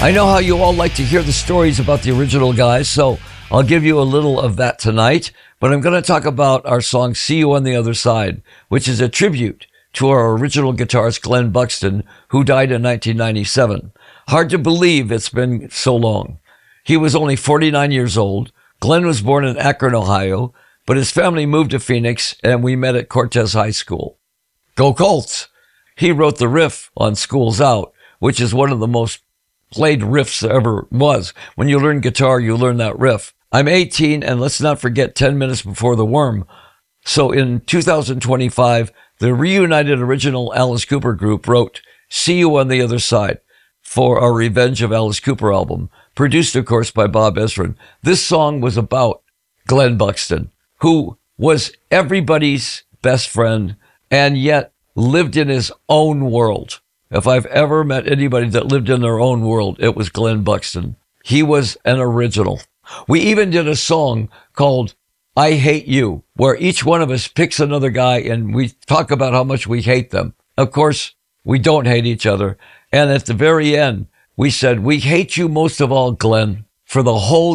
I know how you all like to hear the stories about the original guys, so I'll give you a little of that tonight, but I'm going to talk about our song See You on the Other Side, which is a tribute to our original guitarist Glenn Buxton, who died in 1997. Hard to believe it's been so long. He was only 49 years old. Glenn was born in Akron, Ohio, but his family moved to Phoenix, and we met at Cortez High School. Go Colts! He wrote the riff on School's Out, which is one of the most played riffs there ever was. When you learn guitar, you learn that riff. I'm 18, and let's not forget 10 Minutes Before the Worm. So in 2025, the reunited original Alice Cooper group wrote See You on the Other Side for our Revenge of Alice Cooper album, produced, of course, by Bob Ezrin. This song was about Glenn Buxton, who was everybody's best friend and yet lived in his own world. If I've ever met anybody that lived in their own world, it was Glenn Buxton. He was an original. We even did a song called I Hate You, where each one of us picks another guy and we talk about how much we hate them. Of course, we don't hate each other. And at the very end, we said, we hate you most of all, Glenn, for the whole